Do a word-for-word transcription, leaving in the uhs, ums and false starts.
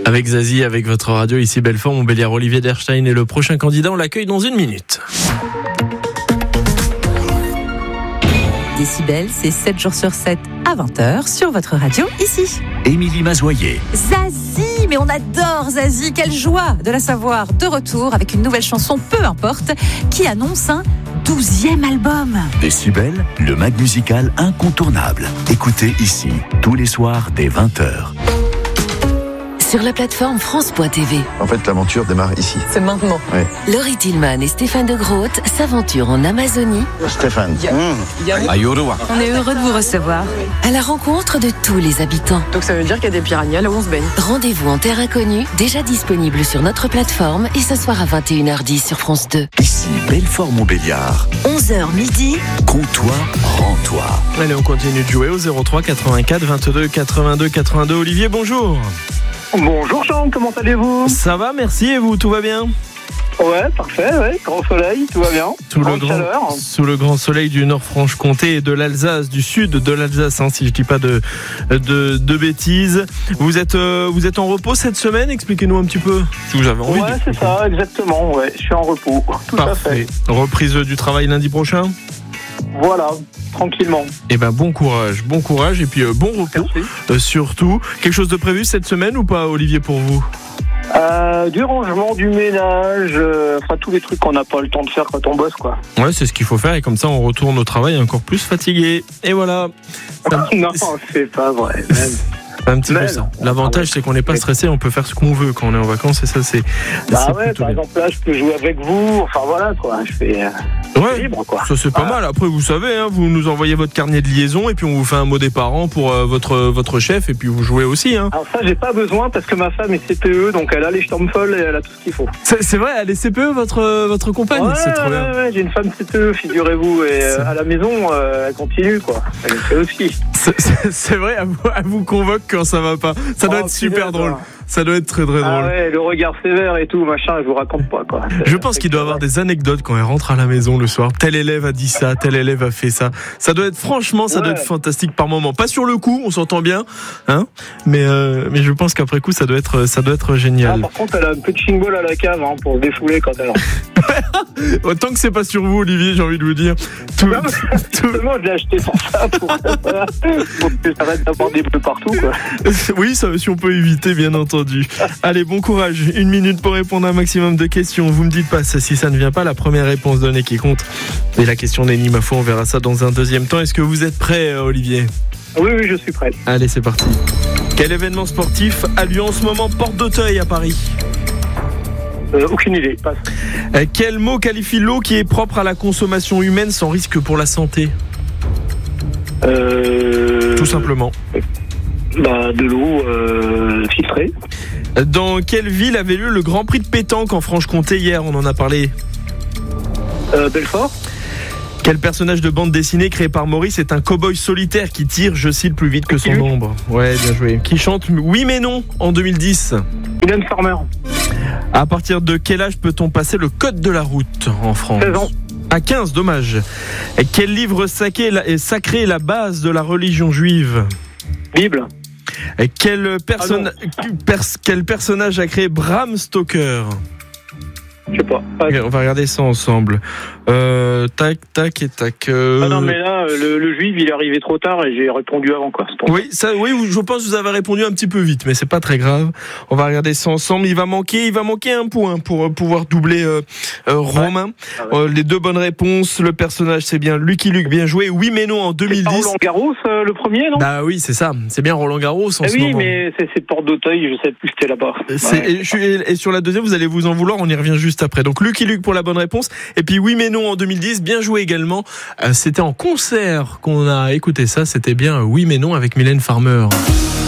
Avec Zazie, avec votre radio, ici Belfort, Montbéliard, Olivier Derstein est le prochain candidat. On l'accueille dans une minute. Décibel, c'est sept jours sur sept à vingt heures sur votre radio, ici. Émilie Mazoyer. Zazie, mais on adore Zazie, quelle joie de la savoir de retour avec une nouvelle chanson, peu importe, qui annonce un douzième album. Décibel, le mag musical incontournable. Écoutez ici, tous les soirs dès vingt heures. Sur la plateforme France point T V. En fait, l'aventure démarre ici. C'est maintenant. Oui. Laurie Tillman et Stéphane de Groot s'aventurent en Amazonie. Stéphane. Mmh. On est heureux de vous recevoir. À la rencontre de tous les habitants. Donc ça veut dire qu'il y a des piranhas là où on se baigne. Rendez-vous en terre inconnue, déjà disponible sur notre plateforme et ce soir à vingt et une heures dix sur France deux. Ici, Belfort-Montbéliard. onze heures midi. Compte-toi, rends-toi. Allez, on continue de jouer au zéro trois quatre-vingt-quatre vingt-deux quatre-vingt-deux quatre-vingt-deux. Olivier, bonjour. Bonjour Jean, comment allez-vous? Ça va, merci, et vous, tout va bien? Ouais, parfait, ouais, grand soleil, tout va bien. Sous le, Grande chaleur. grand, sous le grand soleil du Nord-Franche-Comté et de l'Alsace, du sud de l'Alsace, hein, si je dis pas de, de, de bêtises. Vous êtes, euh, vous êtes en repos cette semaine? Expliquez-nous un petit peu si vous avez envie. Ouais, c'est ça, exactement, ouais, je suis en repos, tout Parfait. à fait. Reprise du travail lundi prochain? Voilà, tranquillement. Eh ben bon courage, bon courage et puis euh, bon repos euh, surtout. Quelque chose de prévu cette semaine ou pas, Olivier, pour vous? Euh, du rangement, du ménage, euh, enfin tous les trucs qu'on n'a pas le temps de faire quand on bosse, quoi. Ouais, c'est ce qu'il faut faire et comme ça on retourne au travail encore plus fatigué. Et voilà. Ça... non, c'est pas vrai, même. Un petit Mais peu ça. non. L'avantage, c'est qu'on n'est pas stressé, on peut faire ce qu'on veut quand on est en vacances et ça, c'est. Bah c'est ouais, par bien. exemple, là, je peux jouer avec vous, enfin voilà, quoi, je fais. Euh, Ouais, libre, quoi. ça c'est pas Voilà. mal. Après, vous savez, hein, vous nous envoyez votre carnet de liaison et puis on vous fait un mot des parents pour euh, votre votre chef et puis vous jouez aussi. Hein. Alors ça, j'ai pas besoin parce que ma femme est C P E, donc elle a les Sturmfall et elle a tout ce qu'il faut. C'est, c'est vrai, elle est C P E, votre votre compagne. Ouais, c'est trop bien. ouais, ouais, j'ai une femme C P E, figurez-vous, et euh, à la maison, euh, elle continue, quoi. Elle le fait aussi. C'est, c'est, c'est vrai, elle vous, elle vous convoque quand ça va pas. Ça doit Oh, être super punaise, drôle. hein. Ça doit être très très Ah drôle. ouais, le regard sévère et tout, machin, je vous raconte pas, quoi. C'est- Je pense qu'il doit avoir des anecdotes quand elle rentre à la maison le soir. Tel élève a dit ça, tel élève a fait ça. Ça doit être, franchement, ça Ouais. doit être fantastique par moment. Pas sur le coup, on s'entend bien, hein. Mais euh, mais je pense qu'après coup, ça doit être ça doit être Ah, génial. par contre, elle a un peu de ching-ball à la cave, hein, pour se défouler quand elle rentre. Autant que c'est pas sur vous, Olivier, j'ai envie de vous dire. Tout, Non, mais tout- Justement, je l'ai acheté pour ça, pour, pour que ça arrête d'avoir des bleus partout, quoi. Oui, ça, si on peut éviter, bien entendu. Allez, bon courage. Une minute pour répondre à un maximum de questions. Vous me dites pas si ça ne vient pas, la première réponse donnée qui compte. Et la question n'est ni ma foi, on verra ça dans un deuxième temps. Est-ce que vous êtes prêt, Olivier? Oui, oui, je suis prêt. Allez, c'est parti. Quel événement sportif a lieu en ce moment porte d'Auteuil à Paris? Euh, aucune idée, passe. Euh, Quel mot qualifie l'eau qui est propre à la consommation humaine sans risque pour la santé? Euh, Tout simplement. Bah, de l'eau euh, filtrée. Dans quelle ville avait lieu le Grand Prix de pétanque en Franche-Comté hier? On en a parlé. Euh, Belfort. Quel personnage de bande dessinée créé par Maurice est un cow-boy solitaire qui tire, je cite, plus vite que son Luke. ombre? Ouais, bien joué. Qui chante Oui mais non en deux mille dix? Mylène Farmer. À partir de quel âge peut-on passer le code de la route en France? seize ans. À quinze, dommage. Et quel livre sacré est sacré est la base de la religion juive? Bible. Et quel, perso- pers- quel personnage a créé Bram Stoker? Je sais pas. Ah, On va regarder ça ensemble. Euh, tac, tac et tac. Euh... ah non, mais là, le, le juif, il est arrivé trop tard et j'ai répondu avant, quoi. C'est pour Oui, ça, oui, je pense que vous avez répondu un petit peu vite, mais c'est pas très grave. On va regarder ça ensemble. Il va manquer, il va manquer un point pour pouvoir doubler euh, euh, Romain. Ah ouais. Euh, les deux bonnes réponses. Le personnage, c'est bien Lucky Luke, bien joué. Oui, mais non en deux mille C'est pas dix. Roland Garros, euh, le premier, non? Bah oui, c'est ça. C'est bien Roland Garros en Eh ce oui, moment. mais c'est, c'est Porte d'Auteuil, je sais plus, c'était là-bas. C'est- Ouais. et, je suis- et sur la deuxième, vous allez vous en vouloir, on y revient juste après. Donc Lucky Luke pour la bonne réponse. Et puis oui mais non en deux mille dix, bien joué également. Euh, c'était en concert qu'on a écouté ça, c'était bien Oui mais non avec Mylène Farmer.